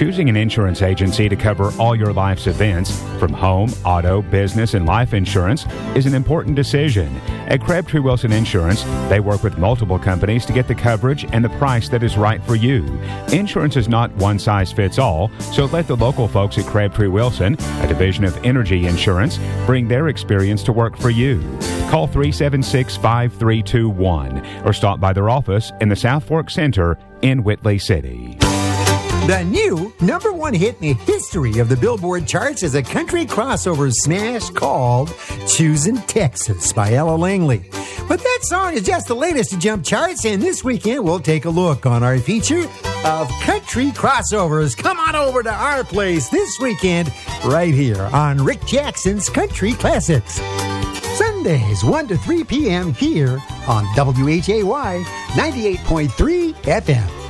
Choosing an insurance agency to cover all your life's events, from home, auto, business, and life insurance, is an important decision. At Crabtree Wilson Insurance, they work with multiple companies to get the coverage and the price that is right for you. Insurance is not one size fits all, so let the local folks at Crabtree Wilson, a division of Energy Insurance, bring their experience to work for you. Call 376-5321 or stop by their office in the South Fork Center in Whitley City. The new #1 hit in the history of the Billboard charts is a country crossover smash called Choosin' Texas by Ella Langley. But that song is just the latest to jump charts, and this weekend we'll take a look on our feature of country crossovers. Come on over to our place this weekend right here on Rick Jackson's Country Classics. Sundays 1 to 3 p.m. here on WHAY 98.3 FM.